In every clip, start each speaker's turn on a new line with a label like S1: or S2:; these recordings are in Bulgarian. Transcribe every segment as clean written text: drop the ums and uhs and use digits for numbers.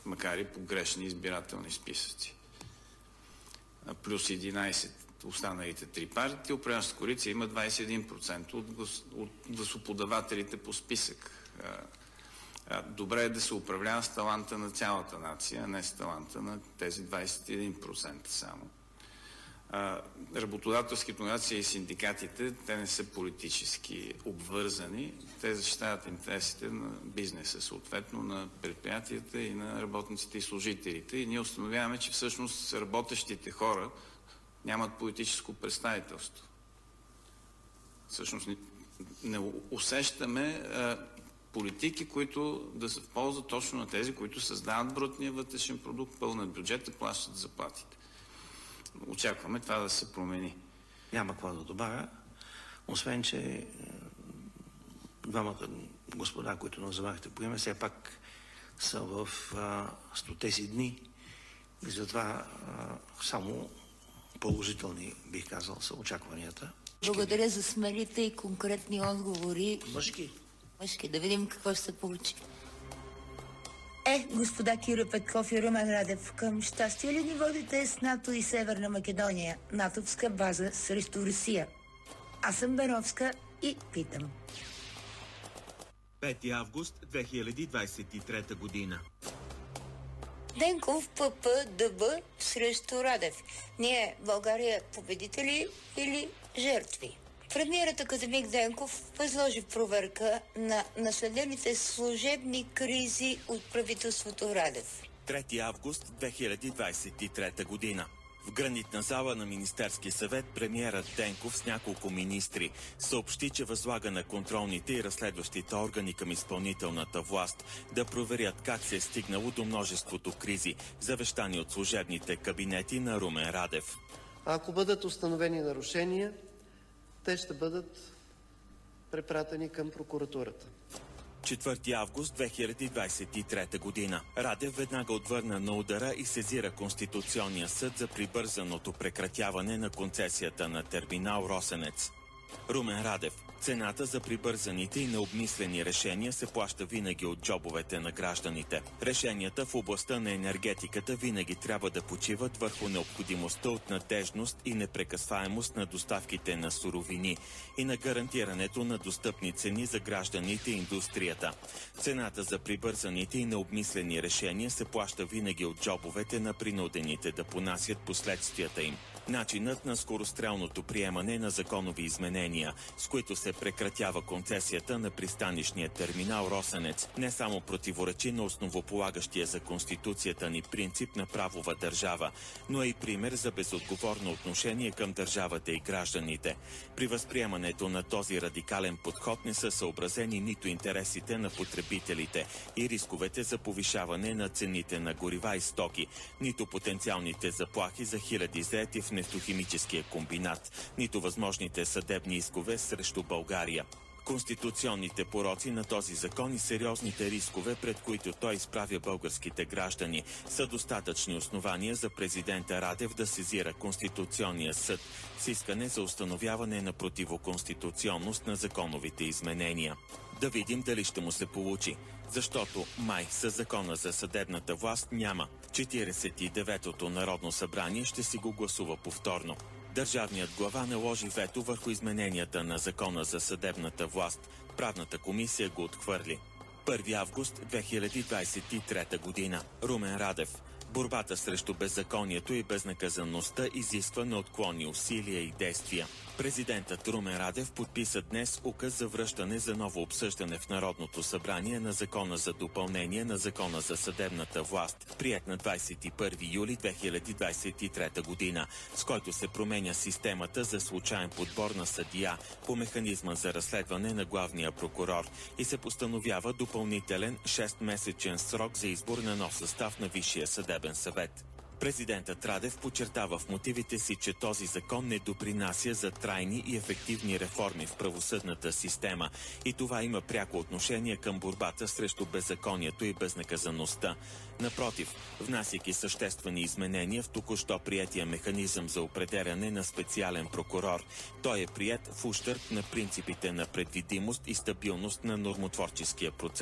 S1: макар и по грешни избирателни списъци. Плюс 11 останалите три партии, управляващата коалиция има 21% от гласоподавателите по списък. Добре е да се управлява с таланта на цялата нация, а не с таланта на тези 21% само. Работодателските организации и синдикатите, те не са политически обвързани, те защитават интересите на бизнеса, съответно на предприятията и на работниците и служителите. И ние установяваме, че всъщност работещите хора нямат политическо представителство. Всъщност не усещаме политики, които да се ползват точно на тези, които създават брутния вътрешен продукт, пълнат бюджета, плащат заплатите. Очакваме това да се промени.
S2: Няма какво да добавя, освен че двамата господа, които назовахте по име, все пак са в 100 си дни и затова само положителни, бих казал, са очакванията.
S3: Благодаря за смелите и конкретни отговори.
S2: Мъжки.
S3: Да видим какво ще се получи.
S4: Господа Кирил Петков и Румен Радев, към щастие ли ни водите с НАТО и Северна Македония, натовска база срещу Русия? Аз съм Беровска и питам.
S5: 5 август 2023 година.
S4: Денков, ПП, ДБ срещу Радев. Ние, България, победители или жертви? Премиерът академик Денков възложи проверка на наследените служебни кризи от правителството Радев.
S5: 3 август 2023 година. В гранитна зала на Министерския съвет премиерът Денков с няколко министри съобщи, че възлага на контролните и разследващите органи към изпълнителната власт да проверят как се е стигнало до множеството кризи, завещани от служебните кабинети на Румен Радев.
S6: Ако бъдат установени нарушения, те ще бъдат препратени към прокуратурата.
S5: 4 август 2023 година. Радев веднага отвърна на удара и сезира Конституционния съд за прибързаното прекратяване на концесията на терминал Росенец. Румен Радев. Цената за прибързаните и необмислени решения се плаща винаги от джобовете на гражданите. Решенията в областта на енергетиката винаги трябва да почиват върху необходимостта от надежност и непрекъсваемост на доставките на суровини и на гарантирането на достъпни цени за гражданите и индустрията. Цената за прибързаните и необмислени решения се плаща винаги от джобовете на принудените да понасят последствията им. Начинът на скорострелното приемане на законови изменения, с които се прекратява концесията на пристанищния терминал Росенец, не само противоречи на основополагащия за Конституцията ни принцип на правова държава, но е и пример за безотговорно отношение към държавата и гражданите. При възприемането на този радикален подход не са съобразени нито интересите на потребителите и рисковете за повишаване на цените на горива и стоки, нито потенциалните заплахи за хиляди заети в нефтохимическия комбинат, нито възможните съдебни искове срещу България. Конституционните пороци на този закон и сериозните рискове, пред които той изправя българските граждани, са достатъчни основания за президента Радев да сезира Конституционния съд с искане за установяване на противоконституционност на законовите изменения. Да видим дали ще му се получи, защото май със закона за съдебната власт няма. 49-то Народно събрание ще си го гласува повторно. Държавният глава наложи вето върху измененията на закона за съдебната власт. Правната комисия го отхвърли. 1 август 2023 година. Румен Радев. Борбата срещу беззаконието и безнаказанността изисква неотклонни усилия и действия. Президентът Румен Радев подписа днес указ за връщане за ново обсъждане в Народното събрание на закона за допълнение на закона за съдебната власт, приет на 21 юли 2023 година, с който се променя системата за случаен подбор на съдия по механизма за разследване на главния прокурор и се постановява допълнителен 6-месечен срок за избор на нов състав на Висшия съдебен съвет. Президентът Радев подчертава в мотивите си, че този закон не допринася за трайни и ефективни реформи в правосъдната система и това има пряко отношение към борбата срещу беззаконието и безнаказаността. Напротив, внасяйки съществени изменения в току-що приетия механизъм за определяне на специален прокурор, той е приет в ущърб на принципите на предвидимост и стабилност на нормотворческия процес.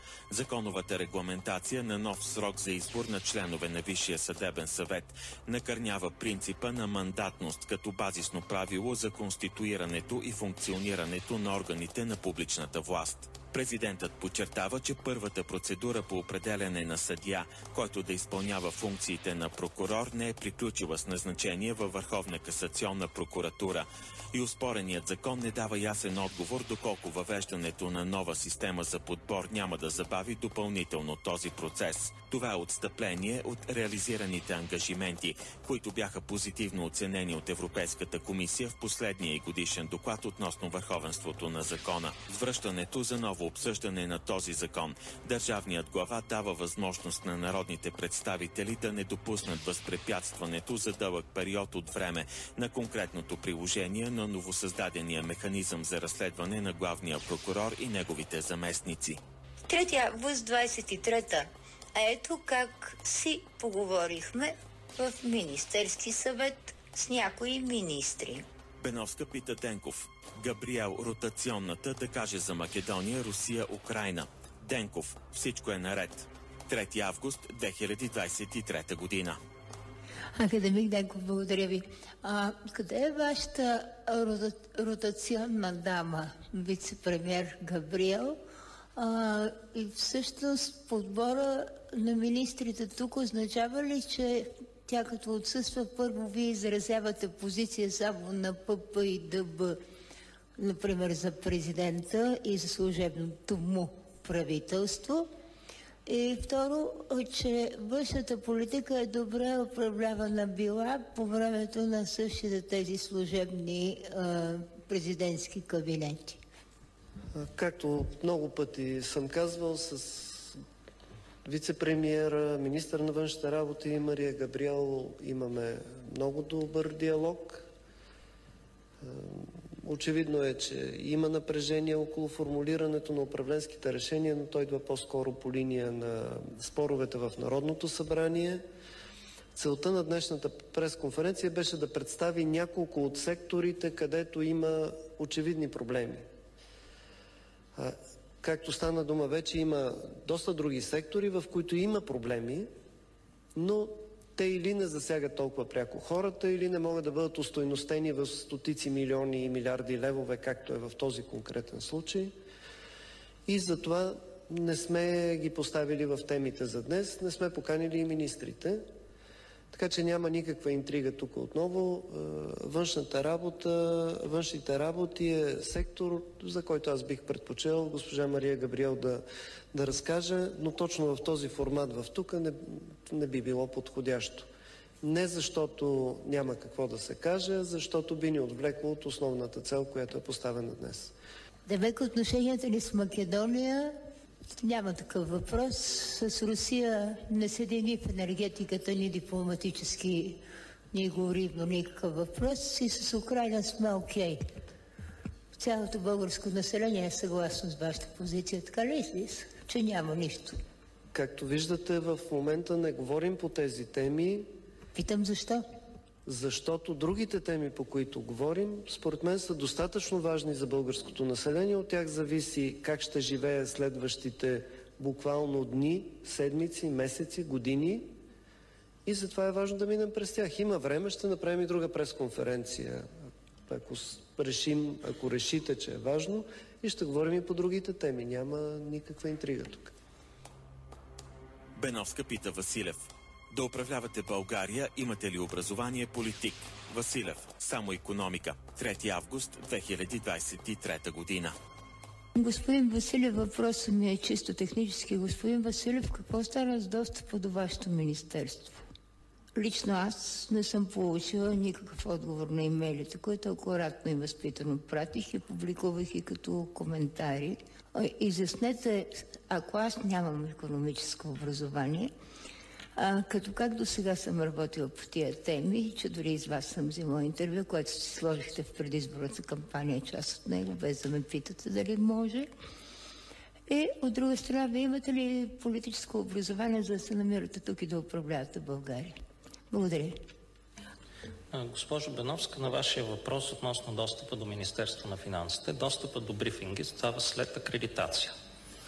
S5: Законовата регламентация на нов срок за избор на членове на Висшия съдебен съвет накърнява принципа на мандатност като базисно правило за конституирането и функционирането на органите на публичната власт. Президентът подчертава, че първата процедура по определяне на съдия, който да изпълнява функциите на прокурор, не е приключила с назначение във Върховна касационна прокуратура и оспореният закон не дава ясен отговор доколко въвеждането на нова система за подбор няма да забави допълнително този процес. Това е отстъпление от реализираните ангажименти, които бяха позитивно оценени от Европейската комисия в последния годишен доклад относно върховенството на закона. С връщането за ново обсъждане на този закон, държавният глава дава възможност на народните представители да не допуснат възпрепятстването за дълъг период от време на конкретното приложение на новосъздадения механизъм за разследване на главния прокурор и неговите заместници.
S4: 3 август 23-та. Ето как си поговорихме в Министерски съвет с някои министри.
S5: Беновска пита Денков. Габриел ротационната да каже за Македония, Русия, Украйна. Денков. Всичко е наред. 3 август 2023 година.
S3: Академик Денков, благодаря ви. Къде е вашата ротационна дама, вице-премьер Габриел? И всъщност подбора на министрите тук означава ли, че тя като отсъства, първо вие изразявате позиция само на ПП и ДБ, например за президента и за служебното му правителство? И второ, че външната политика е добре управлявана била по времето на същите тези служебни президентски кабинети.
S6: Както много пъти съм казвал, с вице-премиера, министър на външните работи Мария Габриел имаме много добър диалог. Очевидно е, че има напрежение около формулирането на управленските решения, но той идва по-скоро по линия на споровете в Народното събрание. Целта на днешната пресконференция беше да представи няколко от секторите, където има очевидни проблеми. Както стана дума вече, има доста други сектори, в които има проблеми, но те или не засягат толкова пряко хората, или не могат да бъдат устойностени в стотици милиони и милиарди левове, както е в този конкретен случай. И затова не сме ги поставили в темите за днес, не сме поканили и министрите. Така че няма никаква интрига тук отново. Външните работи е сектор, за който аз бих предпочел госпожа Мария Габриел да разкаже, но точно в този формат в тук не би било подходящо. Не защото няма какво да се каже, защото би ни отвлекло от основната цел, която е поставена днес.
S3: Демек отношенията ни с Македония няма такъв въпрос. С Русия не седи ни в енергетиката, ни дипломатически, ни горивно никакъв въпрос. И с Украйна сме окей. Цялото българско население е съгласно с вашата позиция. Така ли си? Че няма нищо.
S6: Както виждате, в момента не говорим по тези теми.
S3: Питам защо?
S6: Защото другите теми, по които говорим, според мен са достатъчно важни за българското население. От тях зависи как ще живее следващите буквално дни, седмици, месеци, години. И затова е важно да минем през тях. Има време, ще направим и друга пресконференция. Ако решите, че е важно, и ще говорим и по другите теми. Няма никаква интрига тук.
S5: Беновска пита Василев. Да управлявате България, имате ли образование политик? Василев, само икономика. 3 август 2023 година.
S3: Господин Василев, въпросът ми е чисто технически. Господин Василев, какво стана с достъпа до вашето министерство? Лично аз не съм получила никакъв отговор на имейлите, които акуратно и възпитано пратих и публикувах и като коментари. Изяснете, ако аз нямам икономическо образование, като как до сега съм работила по тия теми, че дори из вас съм взимала интервю, което си сложихте в предизборната кампания, част от него, без да ме питате дали може. И от друга страна, вие имате ли политическо образование, за да се намирате тук и да управлявате България? Благодаря.
S7: Госпожо Беновска, на вашия въпрос относно достъпа до Министерство на финансите, достъпа до брифинги става след акредитация.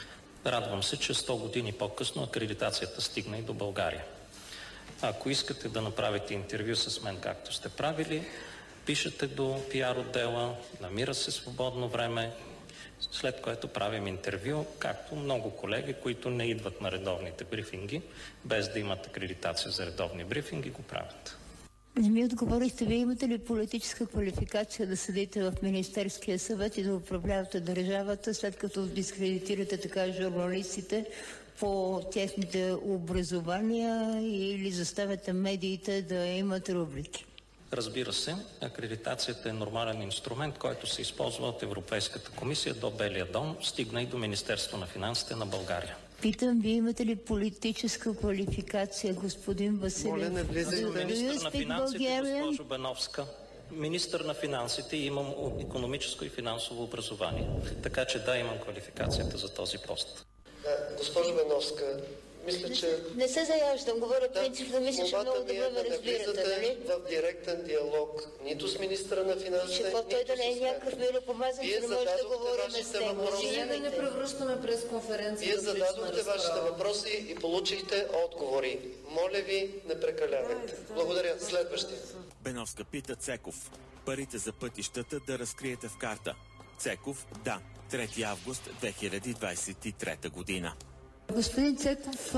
S7: Радвам се, че 100 години по-късно акредитацията стигна и до България. Ако искате да направите интервю с мен, както сте правили, пишете до пиар отдела, намира се свободно време, след което правим интервю, както много колеги, които не идват на редовните брифинги, без да имат акредитация за редовни брифинги, го правят.
S3: Не ми отговорихте, вие имате ли политическа квалификация да седите в Министерския съвет и да управлявате държавата, след като дискредитирате така журналистите по техните образования или заставяте медиите да имат рубрики?
S7: Разбира се, акредитацията е нормален инструмент, който се използва от Европейската комисия до Белия дом, стигна и до Министерство на финансите на България.
S3: Питам, вие имате ли политическа квалификация, господин Василев?
S6: Моля, не влизайте.
S7: Министър на финансите, госпожо Беновска. Министър на финансите и имам икономическо и финансово образование. Така че да, имам квалификацията за този пост.
S6: Госпожо Беновска, мисля, че...
S4: Не се заяждам, говоря принципно, мисля, че много добре ме разбирате, нали?
S6: В директен диалог, нито с министъра на финансите,
S4: нито той да не е някакъв миропомазан, че не може да говорим с него.
S8: Ние да не превръщаме пресконференция.
S6: Вие зададохте вашите въпроси и получихте отговори. Моля ви, не прекалявайте. Благодаря. Следващия.
S5: Беновска пита Цеков. Парите за пътищата да разкриете в карта. Цеков, да. 3 август 2023 година.
S3: Господин Цеков,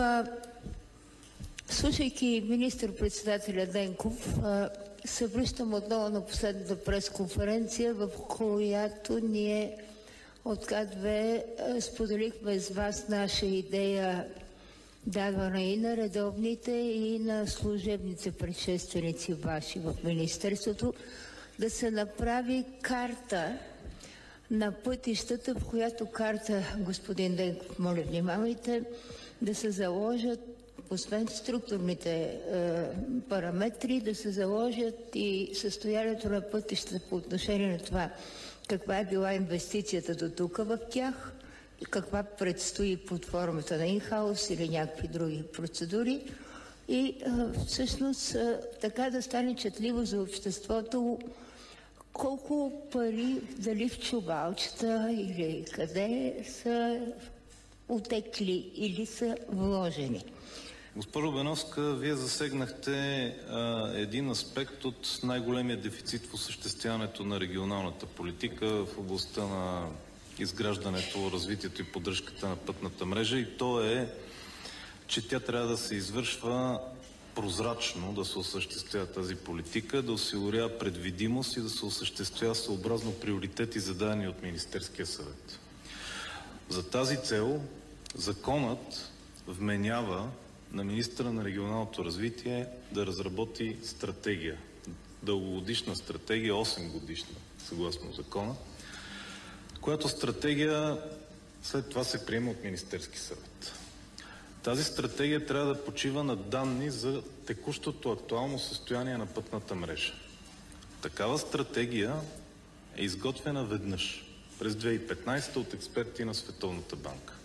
S3: слушайки министър-председателя Денков, се връщам отново на последната пресконференция, в която ние от К2 споделихме с вас наша идея, давана и на редовните, и на служебните предшественици ваши в Министерството, да се направи карта на пътищата, в която карта, господин Денков, моля внимавайте, да се заложат, освен структурните параметри, да се заложат и състоянието на пътищата по отношение на това каква е била инвестицията до тук в тях, каква предстои под формата на инхаус или някакви други процедури и всъщност така да стане четливо за обществото колко пари, дали в чувалчета или къде са утекли или са вложени.
S9: Госпожо Беновска, вие засегнахте един аспект от най-големия дефицит в осъществяването на регионалната политика в областта на изграждането, развитието и поддръжката на пътната мрежа, и то е, че тя трябва да се извършва прозрачно, да се осъществява тази политика, да осигурява предвидимост и да се осъществява съобразно приоритети, зададени от Министерския съвет. За тази цел законът вменява на министъра на регионалното развитие да разработи стратегия, дългогодишна стратегия, 8 годишна, съгласно закона, която стратегия след това се приема от Министерски съвет. Тази стратегия трябва да почива на данни за текущото актуално състояние на пътната мрежа. Такава стратегия е изготвена веднъж през 2015 от експерти на Световната банка.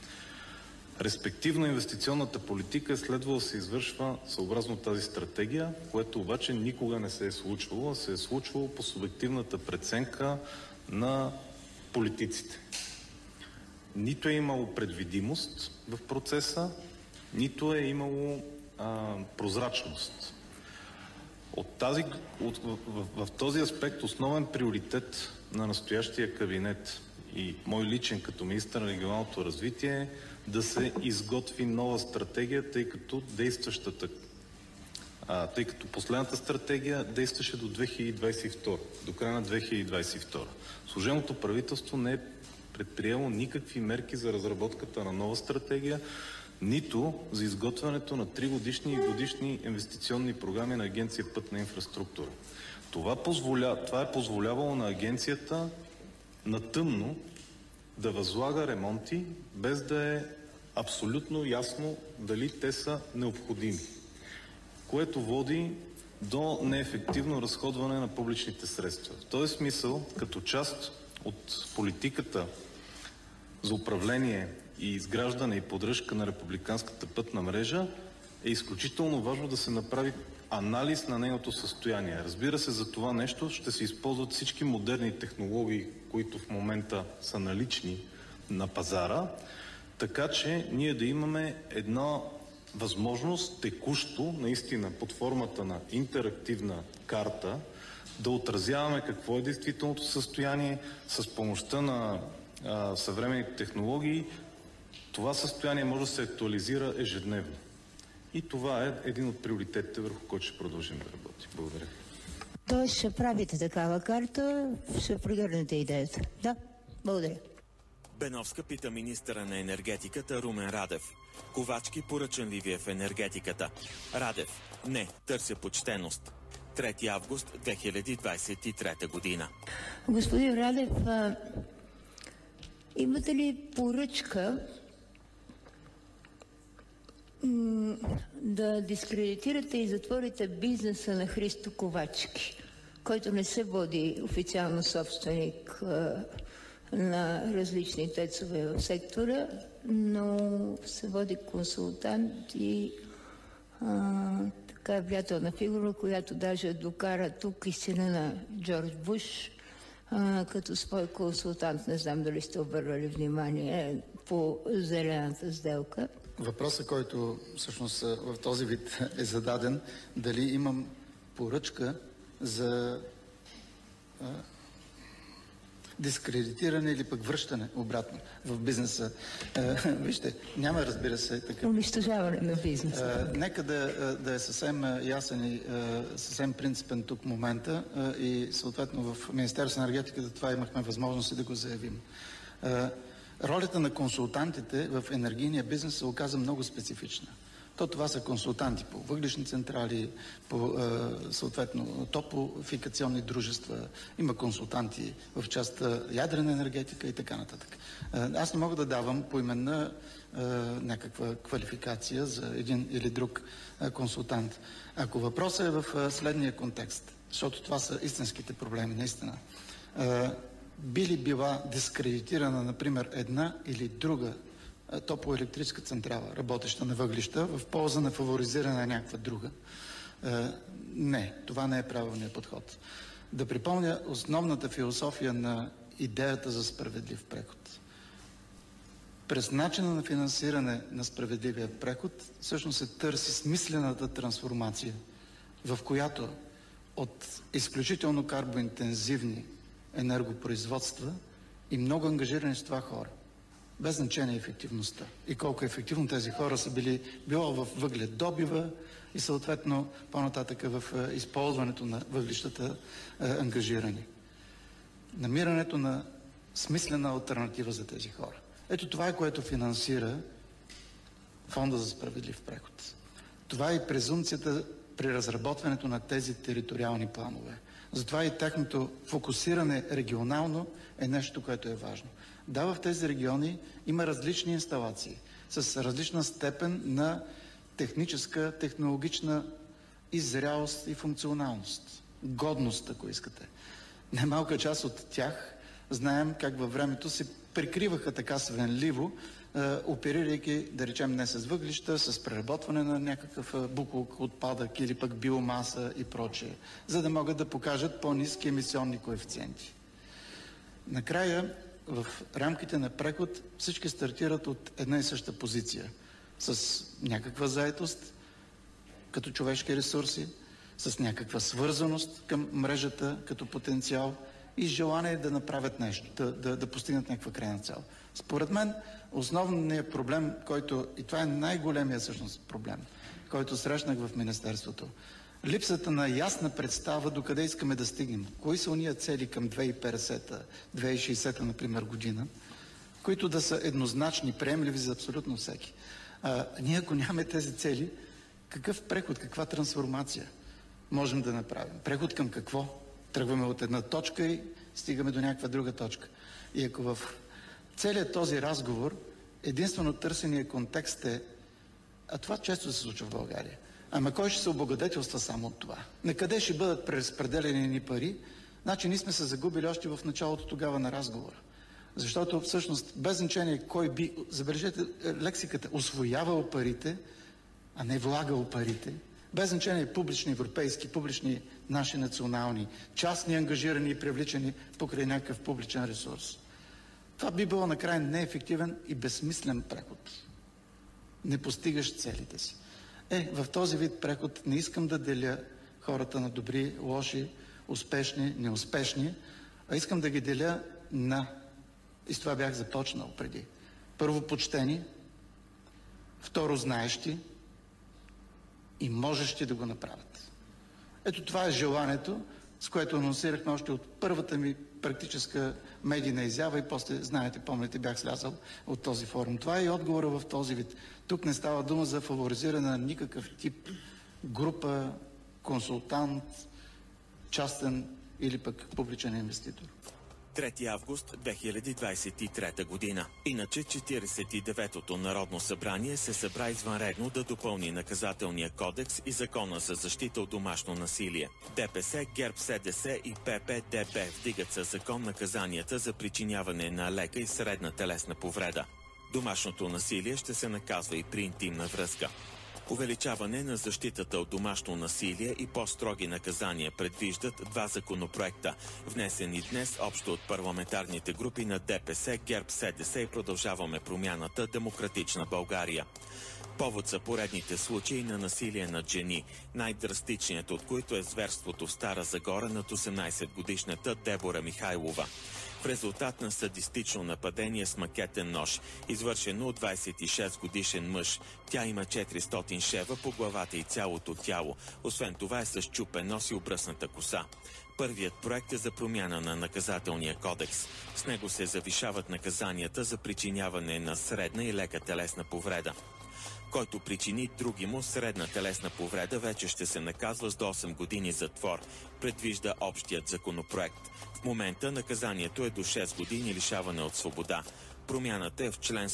S9: Респективно инвестиционната политика е следвало да се извършва съобразно тази стратегия, което обаче никога не се е случвало, а се е случвало по субективната преценка на политиците. Нито е имало предвидимост в процеса, нито е имало прозрачност. В този аспект основен приоритет на настоящия кабинет и мой личен като министър на регионалното развитие е да се изготви нова стратегия, тъй като последната стратегия действаше до 2022, до края на 2022. Служебното правителство не е предприело никакви мерки за разработката на нова стратегия, нито за изготвянето на 3-годишни и годишни инвестиционни програми на Агенция Пътна инфраструктура. Това е позволявало на агенцията на тъмно да възлага ремонти, без да е абсолютно ясно дали те са необходими, което води до неефективно разходване на публичните средства. В този смисъл, като част от политиката за управление и изграждане и поддръжка на републиканската пътна мрежа, е изключително важно да се направи анализ на нейното състояние. Разбира се, за това нещо ще се използват всички модерни технологии, които в момента са налични на пазара, така че ние да имаме една възможност текущо, наистина под формата на интерактивна карта, да отразяваме какво е действителното състояние с помощта на съвременните технологии. Това състояние може да се актуализира ежедневно. И това е един от приоритетите, върху който ще продължим да работим. Благодаря.
S3: Тоест ще правите такава карта, ще прегърнете идеята. Да, благодаря.
S5: Беновска пита министъра на енергетиката Румен Радев. Ковачки поръчан ли ви е в енергетиката? Радев: не, търся почтеност. 3 август 2023 година.
S3: Господин Радев, имате ли поръчка да дискредитирате и затворите бизнеса на Христо Ковачки, който не се води официално собственик на различни тецове в сектора, но се води консултант и така влиятелна фигура, която даже докара тук и сина на Джордж Буш като свой консултант. Не знам дали сте обърнали внимание по зелената сделка.
S10: Въпросът, който всъщност в този вид е зададен, дали имам поръчка за дискредитиране или пък връщане обратно в бизнеса. Вижте, няма, разбира се, такъв...
S3: Унищожаване на бизнеса.
S10: Нека да е съвсем ясен и съвсем принципен тук момента и съответно в Министерството на енергетиката това имахме възможност и да го заявим. Ролята на консултантите в енергийния бизнес се оказа много специфична. Това са консултанти по въглищни централи, по съответно топлофикационни дружества, има консултанти в частта ядрена енергетика и така нататък. Аз не мога да давам поименна някаква квалификация за един или друг консултант. Ако въпросът е в следния контекст, защото това са истинските проблеми, наистина, би ли била дискредитирана, например, една или друга топлоелектрическа централа, работеща на въглища, в полза на фаворизиране на някаква друга? Не, това не е правилният подход. Да припомня основната философия на идеята за справедлив преход. През начина на финансиране на справедливия преход всъщност се търси смислената трансформация, в която от изключително карбоинтензивни енергопроизводства и много ангажирани с това хора, без значение ефективността и колко ефективно тези хора са било в въгледобива и съответно по-нататък в използването на въглищата ангажирани. Намирането на смислена алтернатива за тези хора. Ето това е, което финансира Фонда за справедлив преход. Това е и презумпцията при разработването на тези териториални планове. Затова и тяхното фокусиране регионално е нещо, което е важно. Да, в тези региони има различни инсталации с различна степен на техническа, технологична иззрялост и функционалност. Годност, ако искате. Немалка част от тях знаем как във времето се прикриваха така свенливо, оперирайки, да речем, не с въглища, с преработване на някакъв буклук, отпадък или пък биомаса и прочее, за да могат да покажат по-ниски емисионни коефициенти. Накрая, в рамките на преход всички стартират от една и съща позиция. С някаква заетост, като човешки ресурси, с някаква свързаност към мрежата като потенциал и желание да направят нещо, да постигнат някаква крайна цел. Според мен, основният проблем, който, и това е най-големият всъщност проблем, който срещнах в Министерството, липсата на ясна представа до къде искаме да стигнем. Кои са уния цели към 2050-та, 2060-та, например, година, които да са еднозначни, приемливи за абсолютно всеки. Ние, ако нямаме тези цели, какъв преход, каква трансформация можем да направим? Преход към какво? Тръгваме от една точка и стигаме до някаква друга точка. И ако в целият този разговор единствено търсения контекст е, а това често се случва в България, ама кой ще се облагодетелства само от това? На къде ще бъдат преразпределени ни пари? Значи ние сме се загубили още в началото тогава на разговора. Защото всъщност без значение кой би, забележете лексиката, усвоявал парите, а не влагал парите, без значение публични европейски, публични наши национални, частни ангажирани и привличани покрай някакъв публичен ресурс. Това би било накрая неефективен и безсмислен преход. Не постигаш целите си. В този вид преход не искам да деля хората на добри, лоши, успешни, неуспешни, а искам да ги деля на, и с това бях започнал преди, първо почтени, второ знаещи и можещи да го направят. Ето това е желанието, с което анонсирахме още от първата ми практическа медийна изява и после, знаете, помните, бях слязал от този форум. Това е и отговора в този вид. Тук не става дума за фаворизиране на никакъв тип група, консултант, частен или пък публичен инвеститор.
S5: 3 август 2023 година. Иначе 49-то Народно събрание се събра извънредно да допълни наказателния кодекс и закона за защита от домашно насилие. ДПС, ГЕРБ, СДС и ППДБ вдигат със закон наказанията за причиняване на лека и средна телесна повреда. Домашното насилие ще се наказва и при интимна връзка. Увеличаване на защитата от домашно насилие и по-строги наказания предвиждат два законопроекта, внесени днес общо от парламентарните групи на ДПС, ГЕРБ, СДС и Продължаваме промяната, Демократична България. Повод са поредните случаи на насилие над жени, най-драстичният от които е зверството в Стара Загора над 18-годишната Дебора Михайлова. В резултат на садистично нападение с макетен нож, извършено от 26-годишен мъж, тя има 400 шева по главата и цялото тяло. Освен това е с счупен нос и обръсната коса. Първият проект е за промяна на наказателния кодекс. С него се завишават наказанията за причиняване на средна и лека телесна повреда. Който причини другиму средна телесна повреда, вече ще се наказва с до 8 години затвор, предвижда общият законопроект. В момента наказанието е до 6 години лишаване от свобода. Промяната е в член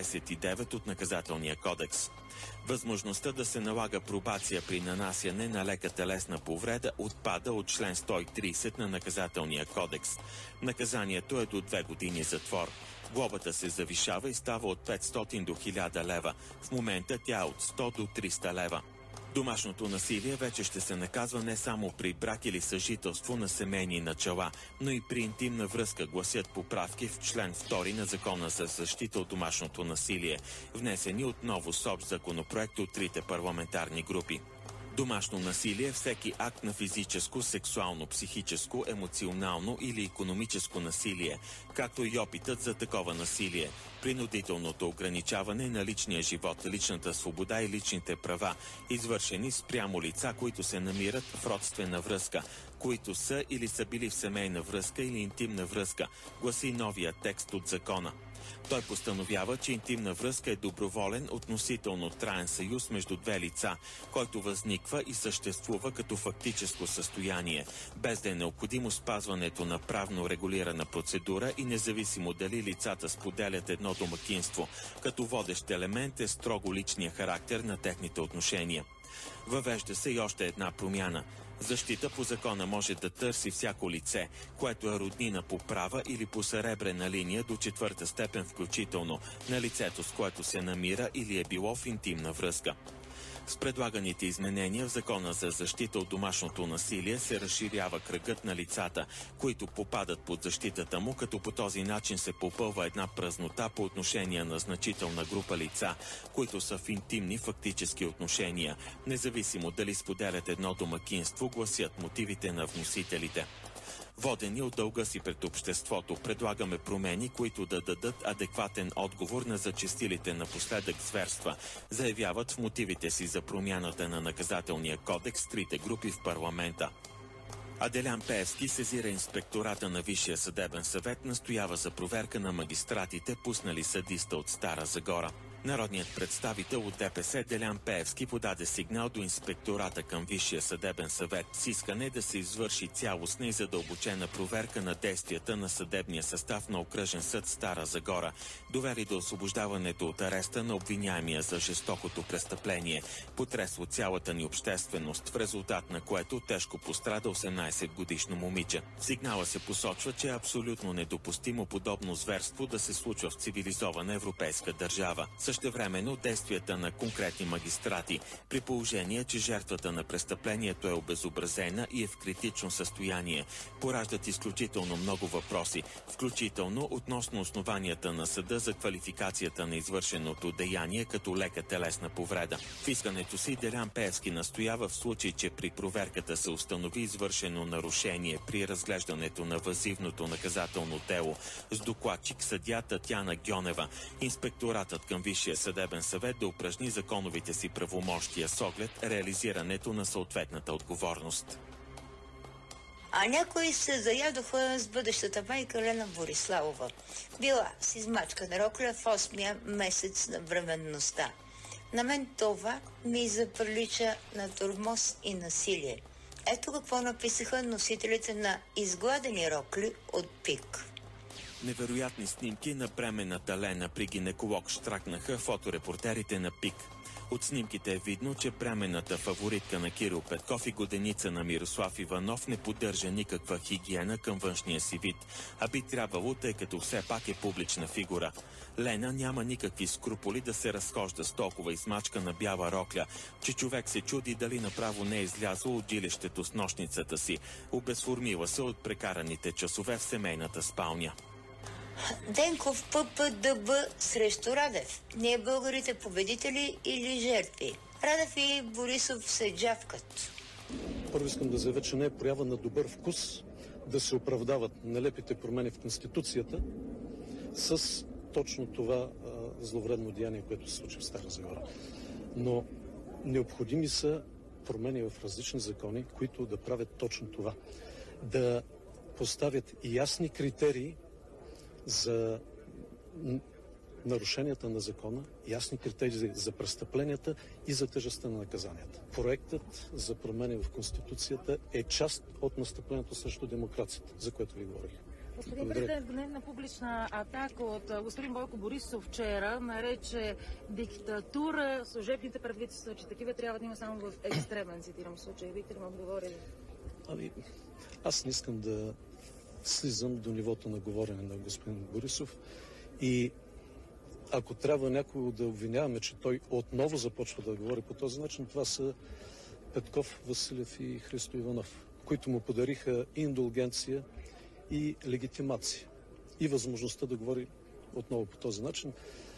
S5: 129 от наказателния кодекс. Възможността да се налага пробация при нанасяне на лека телесна повреда отпада от член 130 на наказателния кодекс. Наказанието е до 2 години затвор. Глобата се завишава и става от 500 до 1000 лева. В момента тя е от 100 до 300 лева. Домашното насилие вече ще се наказва не само при брак или съжителство на семейни начала, но и при интимна връзка, гласят поправки в член 2 на Закона за защита от домашното насилие, внесени отново с общ законопроект от трите парламентарни групи. Домашно насилие е всеки акт на физическо, сексуално, психическо, емоционално или икономическо насилие, както и опитът за такова насилие, принудителното ограничаване на личния живот, личната свобода и личните права, извършени спрямо лица, които се намират в родствена връзка, които са или са били в семейна връзка или интимна връзка, гласи новия текст от закона. Той постановява, че интимна връзка е доброволен, относително траен съюз между две лица, който възниква и съществува като фактическо състояние, без да е необходимо спазването на правно регулирана процедура и независимо дали лицата споделят едно домакинство, като водещ елемент е строго личния характер на техните отношения. Въвежда се и още една промяна. Защита по закона може да търси всяко лице, което е роднина по права или по съребрена линия до 4-та степен включително, на лицето, с което се намира или е било в интимна връзка. С предлаганите изменения в Закона за защита от домашното насилие се разширява кръгът на лицата, които попадат под защитата му, като по този начин се попълва една празнота по отношение на значителна група лица, които са в интимни фактически отношения, независимо дали споделят едно домакинство, гласят мотивите на вносителите. Водени от дълга си пред обществото, предлагаме промени, които да дадат адекватен отговор на зачестилите напоследък зверства, заявяват в мотивите си за промяната на наказателния кодекс трите групи в парламента. А Делян Пеевски сезира инспектората на Висшия съдебен съвет, настоява за проверка на магистратите, пуснали съдиста от Стара Загора. Народният представител от ДПС Делян Пеевски подаде сигнал до инспектората към Висшия съдебен съвет с искане да се извърши цялостна и задълбочена проверка на действията на съдебния състав на Окръжен съд Стара Загора, довели до освобождаването от ареста на обвиняемия за жестокото престъпление, потресło цялата ни общественост, в резултат на което тежко пострада 18-годишно момиче. В сигнала се посочва, че е абсолютно недопустимо подобно зверство да се случва в цивилизована европейска държава. Същевременно действията на конкретни магистрати, при положение, че жертвата на престъплението е обезобразена и е в критично състояние, пораждат изключително много въпроси, включително относно основанията на съда за квалификацията на извършеното деяние като лека телесна повреда. В искането си Делян Пеевски настоява в случай, че при проверката се установи извършено нарушение при разглеждането на въззивното наказателно дело с докладчик съдия Татяна Гьонева, инспекторатът към Висшия съдебен съвет да упражни законовите си правомощия с оглед реализирането на съответната отговорност.
S4: А някои се заядоха с бъдещата майка Лена Бориславова. Била с измачкана рокля в 8-я месец на бременността. На мен това ми заприлича на тормоз и насилие. Ето какво написаха носителите на изгладени рокли от ПИК.
S5: Невероятни снимки на бременната Лена при гинеколог щракнаха фоторепортерите на ПИК. От снимките е видно, че бременната фаворитка на Кирил Петков и годеница на Мирослав Иванов не поддържа никаква хигиена към външния си вид, а би трябвало, тъй като все пак е публична фигура. Лена няма никакви скруполи да се разхожда с толкова измачкана бяла рокля, че човек се чуди дали направо не е излязла от жилището с нощницата си, обезформила се от прекараните часове в семейната спалня.
S4: Денков ППДБ срещу Радев. Ние българите победители или жертви? Радев и Борисов се джавкат.
S11: Първо искам да заявя, че не е проява на добър вкус да се оправдават нелепите промени в Конституцията с точно това зловредно деяние, което се случи в Стара Загора. Но необходими са промени в различни закони, които да правят точно това. Да поставят ясни критерии за нарушенията на закона, ясни критерии за престъпленията и за тежестта на наказанията. Проектът за промени в Конституцията е част от настъплението срещу демокрацията, за което ви говорих.
S12: Господин президент, гневна публична атака от господин Бойко Борисов вчера нарече диктатура служебните правителства, че такива трябва да има само в екстремен, цитирам случай. Бихте ли му отговорили?
S11: Аз не искам да слизам до нивото на говорене на господин Борисов и ако трябва някого да обвиняваме, че той отново започва да говори по този начин, това са Петков, Василев и Христо Иванов, които му подариха и индулгенция, и легитимация, и възможността да говори отново по този начин.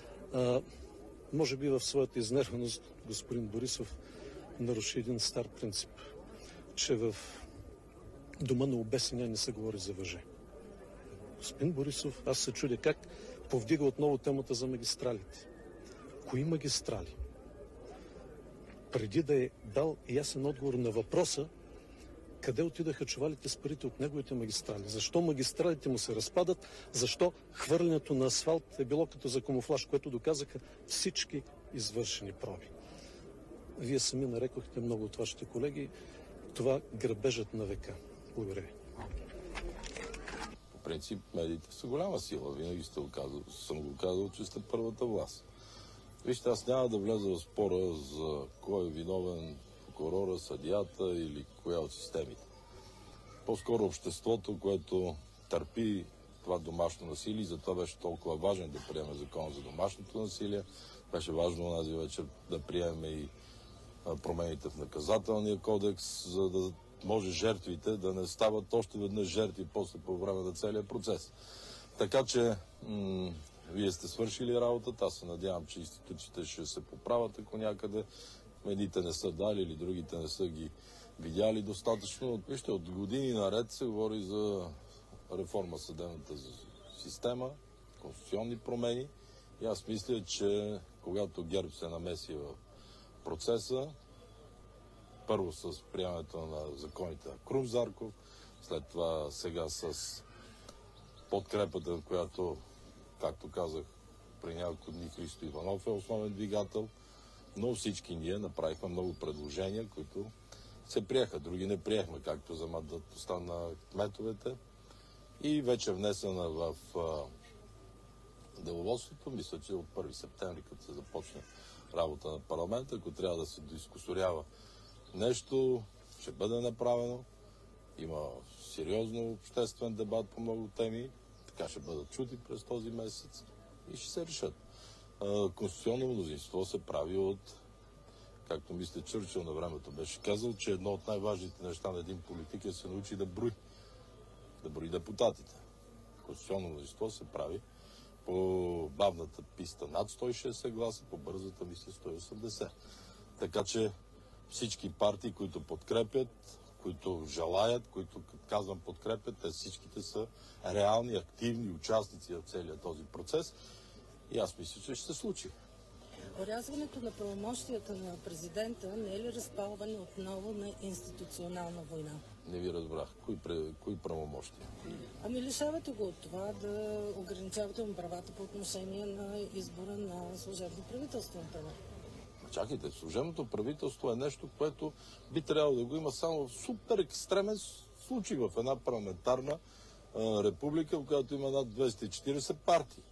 S11: Може би в своята изнервеност господин Борисов наруши един стар принцип, че в дома на обесения не се говори за въже. Господин Борисов, аз се чудя как повдига отново темата за магистралите. Кои магистрали? Преди да е дал ясен отговор на въпроса, къде отидаха чувалите с парите от неговите магистрали? Защо магистралите му се разпадат? Защо хвърлянето на асфалт е било като за камуфлаж, което доказаха всички извършени проби? Вие сами нарекохте много от вашите колеги това грабежът на века. Благодаря ви.
S13: По принцип, медиите са голяма сила. Винаги съм го казал, че сте първата власт. Вижте, аз няма да вляза в спора за кой е виновен, прокурора, съдията или коя от системите. По-скоро обществото, което търпи това домашно насилие, и затова беше толкова важен да приеме закон за домашното насилие. Беше важно онази вечер да приеме и промените в наказателния кодекс, за да може жертвите да не стават още веднъж жертви после по време на целия процес. Така че вие сте свършили работата. Аз се надявам, че институциите ще се поправят, ако някъде медиите не са дали или другите не са ги видяли достатъчно. Вижте, от години наред се говори за реформа в съдебната система, конституционни промени. И аз мисля, че когато ГЕРБ се намеси в процеса, първо с приемането на законите на Крум Зарков, след това сега с подкрепата, която, както казах, при няколко дни Христо Иванов е основен двигател, но всички ние направихме много предложения, които се приеха. Други не приехме, както за мандатността на кметовете. И вече внесена в деловодството, мисля, че от 1 септември, като се започне работа на парламента, ако трябва да се дискусорява нещо, ще бъде направено. Има сериозно обществен дебат по много теми. Така ще бъдат чути през този месец и ще се решат. конституционно мнозинство се прави от, както мисля, Чърчил на времето беше казал, че едно от най-важните неща на един политик е да се научи да брои депутатите. Конституционно мнозинство се прави по бавната писта над 160 гласа, по бързата мисля 180. Така че всички партии, които подкрепят, които желаят, които, казвам, подкрепят, те всичките са реални, активни участници в целия този процес. И аз мисля, че ще се случи.
S14: Орязването на правомощията на президента не е ли разпалване отново на институционална война?
S13: Не ви разбрах. Кои правомощия?
S14: Ами лишавате го от това да ограничавате му правата по отношение на избора на служебно правителство.
S13: Чакайте, служебното правителство е нещо, което би трябвало да го има само в супер екстремен случай в една парламентарна република, в която има над 240 партии.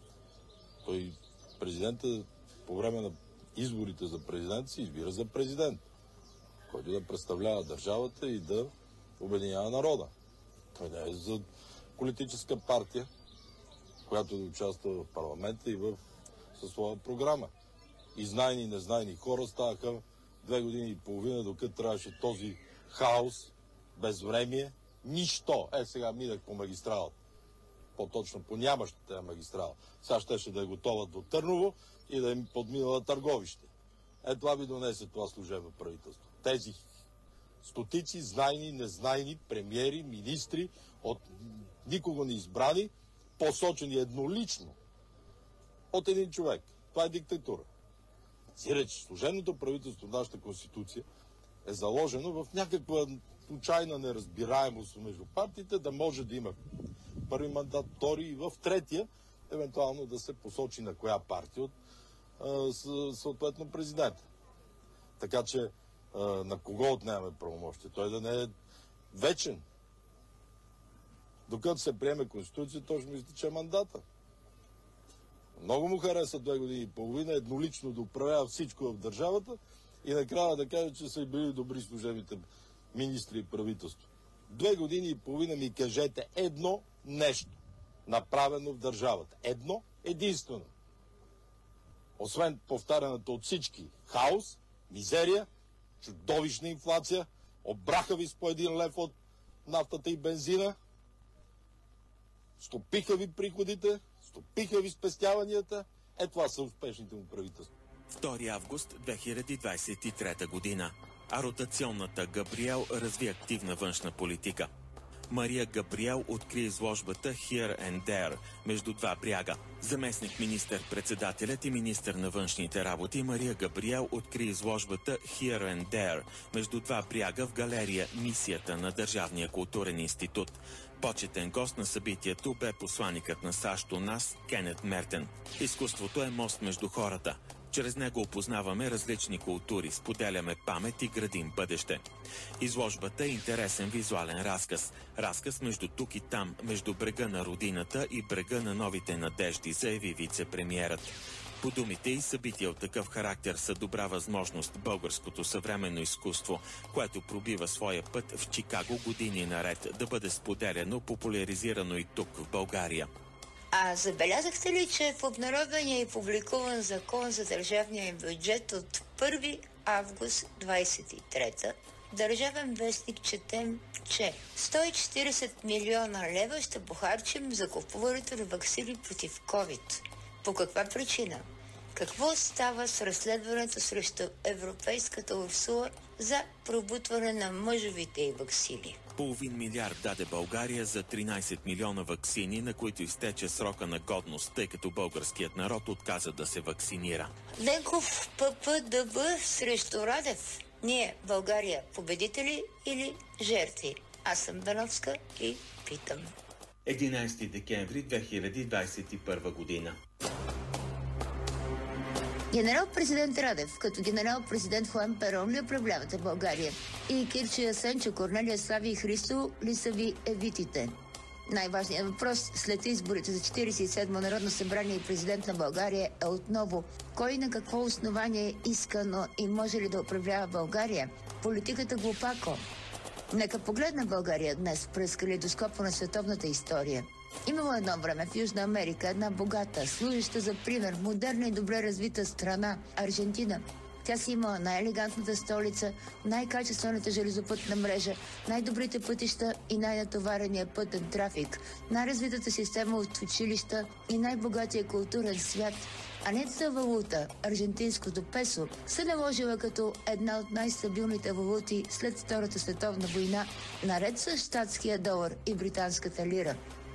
S13: Той президентът по време на изборите за президент се избира за президент, който да представлява държавата и да обединява народа. Той не е за политическа партия, която да участва в парламента и със своя програма. И знайни и незнайни хора ставаха 2 години и половина, докато трябваше този хаос, безвремие, нищо. Сега минах по магистралата. По-точно по нямащата магистрала. Сега щеше да е готова до Търново и да им подминала Търговище. Това ви донесе това служебно правителство. Тези стотици знайни, незнайни премиери, министри, от никого не избрани, посочени еднолично от един човек. Това е диктатура. Сиреч, служебното правителство в нашата конституция е заложено в някаква случайна неразбираемост между партиите, да може да има първи мандат, втори и в третия, евентуално да се посочи на коя партия от съответно президента. Така че на кого отнемаме правомощие? Той да не е вечен. Докато се приеме конституция, точно изтече мандата. Много му хареса 2 години и половина еднолично да управлява всичко в държавата и накрая да каже, че са били добри служебните министри и правителство. 2 години и половина ми кажете едно нещо, направено в държавата. Едно единствено. Освен повтаряната от всички хаос, мизерия, чудовищна инфлация, обраха ви с по 1 лев от нафтата и бензина, стопиха ви приходите, стопиха ви спестяванията. Това са успешните му правителства.
S5: 2 август 2023 година. А ротационната Габриел разви активна външна политика. Мария Габриел откри изложбата Here and There между два бряга. Заместник министър-председателят и министър на външните работи Мария Габриел откри изложбата Here and There между два бряга в галерия Мисията на Държавния културен институт. Почетен гост на събитието бе посланикът на САЩ у нас Кенет Мертен. Изкуството е мост между хората. Чрез него опознаваме различни култури, споделяме памет и градим бъдеще. Изложбата е интересен визуален разказ. Разказ между тук и там, между брега на родината и брега на новите надежди, заяви вице-премиерът. По думите и събития от такъв характер са добра възможност българското съвременно изкуство, което пробива своя път в Чикаго години наред, да бъде споделяно, популяризирано и тук в България.
S4: А забелязахте ли, че в обнародвания и публикуван закон за държавния бюджет от 1 август 23 Държавен вестник четем, че 140 милиона лева ще похарчим за купуването на ваксини против COVID. По каква причина? Какво става с разследването срещу Европейската Урсула за пробутване на мъжовите и ваксини?
S5: Половин милиард даде България за 13 милиона ваксини, на които изтече срока на годност, тъй като българският народ отказа да се вакцинира.
S4: Денков ППДБ срещу Радев. Ние, България, победители или жертви? Аз съм Бановска и питам.
S5: 11 декември 2021 година.
S3: Генерал-президент Радев, като генерал-президент Хуан Перон ли управлявате България? И Кирчо Ясенчо, Корнелия Слави и Христо ли са ви евитите? Най-важният въпрос след изборите за 47-мо Народно събрание и президент на България е отново: кой на какво основание е искано и може ли да управлява България? Политиката глупако. Нека погледна България днес през калейдоскопа на световната история.
S4: Имало едно време в Южна Америка една богата, служеща за пример, модерна и добре развита страна – Аржентина. Тя си имала най-елегантната столица, най-качествената железопътна мрежа, най-добрите пътища и най-натоварения пътен трафик, най-развитата система от училища и най-богатия културен свят. А нетната валута, аржентинското песо, се наложила като една от най-стабилните валути след Втората световна война, наред с щатския долар и британската лира.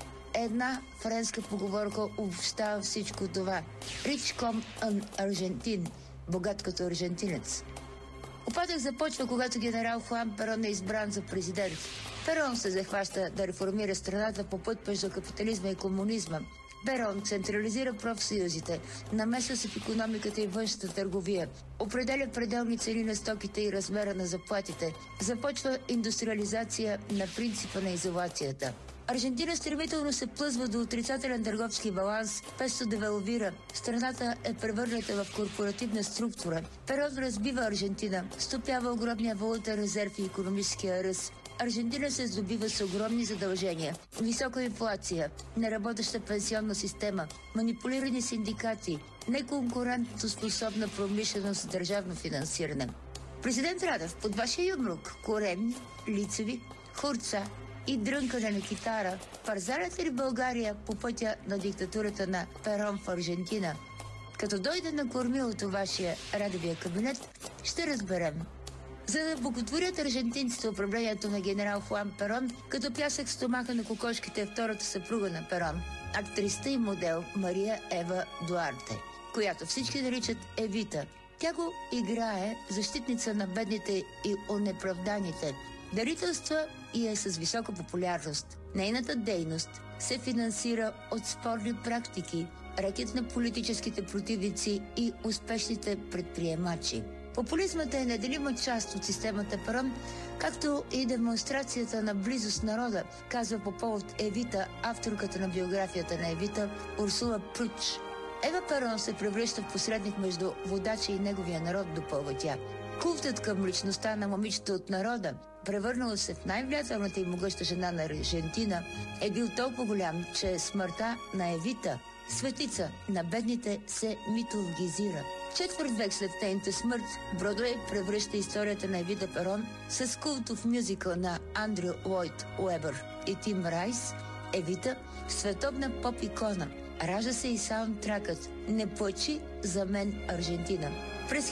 S4: Една френска поговорка обобщава всичко това. Rich comme un Argentin, богат като аржентинец. Упадък започва, когато генерал Хуан Перон е избран за президент. Перон се захваща да реформира страната по път между капитализма и комунизма. Перон централизира профсъюзите, намесва се в икономиката и външната търговия, определя пределни цени на стоките и размера на заплатите, започва индустриализация на принципа на изолацията. Аржентина стремително се плъзва до отрицателен търговски баланс, песто девалвира. Страната е превърната в корпоративна структура. Перон разбива Аржентина, стопява огромния валутен резерв и икономическия ръст. Аржентина се здобива с огромни задължения, висока инфлация, неработеща пенсионна система, манипулирани синдикати, неконкурентно способна промишленост с държавно финансиране. Президент Радев, под вашия юмрук, коремни, лицеви, хурца и дрънкане на китара, парзаляте ли България по пътя на диктатурата на Перон в Аржентина? Като дойде на кормилото вашия Радевия кабинет, ще разберем. За да боготворят аржентинците управлението на генерал Хуан Перон, като пясък в стомаха на кокошките е втората съпруга на Перон, актрисата и модел Мария Ева Дуарте, която всички наричат Евита. Тя го играе защитница на бедните и онеправданите, дарителства и е с висока популярност. Нейната дейност се финансира от спорни практики, рекет на политическите противници и успешните предприемачи. Популизмът е неделима част от системата Перон, както и демонстрацията на близост народа, казва по повод Евита авторката на биографията на Евита Урсула Пруч. Ева Перон се превръща в посредник между водача и неговия народ, допълва тя. Култът към личността на момичето от народа, превърнала се в най-влиятелната и могъща жена на Аржентина, е бил толкова голям, че смъртта на Евита, светица на бедните, се митологизира. Четвърт век след нейната смърт, Бродуей превръща историята на Евита Перон с култов мюзикъл на Андрю Лойд Уебър и Тим Райс, Евита, световна поп-икона. Ражда се и саундтракът "Не плачи за мен, Аржентина". През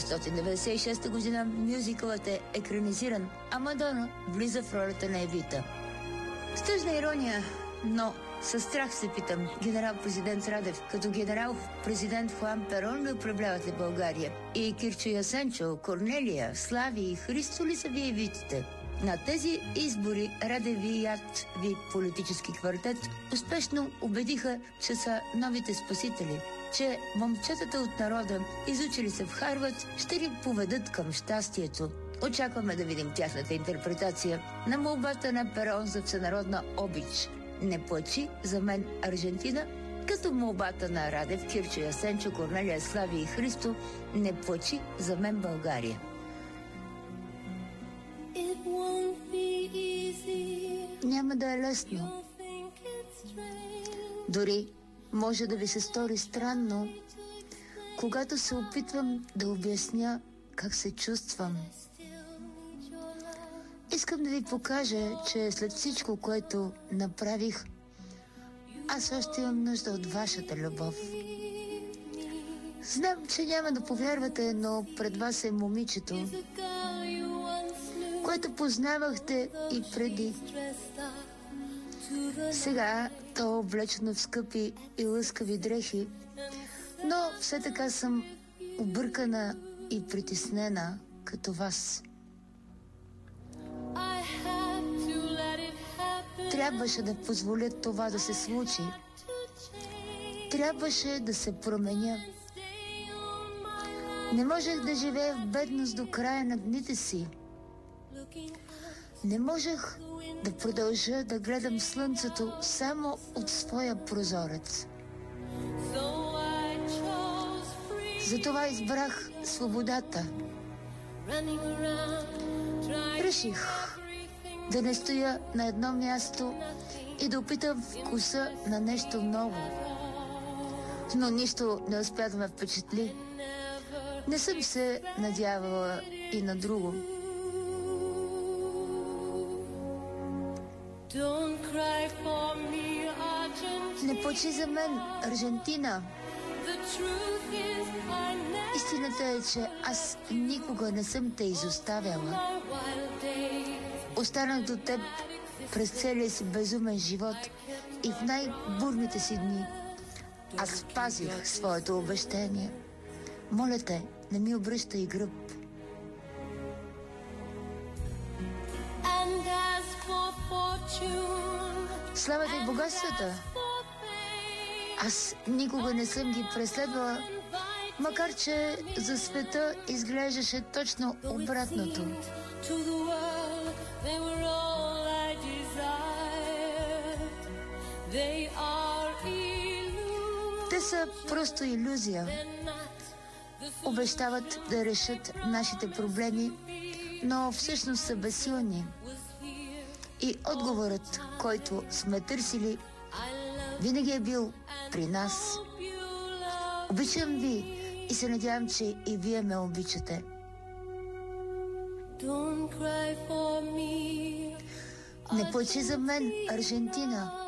S4: 1996 година мюзикълът е екранизиран, а Мадона влиза в ролята на Евита. С тъжна ирония, но със страх се питам, генерал-президент Радев, като генерал-президент Хуан Перон ли управлявате България? И Кирчо Ясенчо, Корнелия, Слави и Христо ли са ви Евитите? На тези избори Радевият ви политически квартет успешно убедиха, че са новите спасители, че момчетата от народа, изучили се в Харвард, ще ни поведат към щастието. Очакваме да видим тяхната интерпретация на молбата на Перон за всенародна обич. Не плачи за мен, Аржентина, като молбата на Радев, Кирчо Ясенчо, Корнелия, Слави и Христо, не плачи за мен, България. Няма да е лесно. Дори може да ви се стори странно, когато се опитвам да обясня как се чувствам. Искам да ви покажа, че след всичко, което направих, аз още имам нужда от вашата любов. Знам, че няма да повярвате, но пред вас е момичето, което познавахте и преди. Сега то е облечено в скъпи и лъскави дрехи, но все така съм объркана и притеснена като вас. Трябваше да позволя това да се случи. Трябваше да се променя. Не можех да живея в бедност до края на дните си. Не можех да продължа да гледам слънцето само от своя прозорец. Затова избрах свободата. Реших да не стоя на едно място
S3: и да опитам вкуса на нещо ново. Но нищо не успя да ме впечатли. Не съм се надявала и на друго. Не плачи за мен, Аржентина. Истината е, че аз никога не съм те изоставяла. Останах до теб през целия си безумен живот и в най-бурните си дни. Аз спазих своето обещание. Моля те, не ми обръщай гръб. Славата и богатствата. Аз никога не съм ги преследвала, макар че за света изглеждаше точно обратното. Те са просто илюзия. Обещават да решат нашите проблеми, но всъщност са безсилни. И отговорът, който сме търсили, винаги е бил при нас. Обичам ви и се надявам, че и вие ме обичате. Не плачи за мен, Аржентина.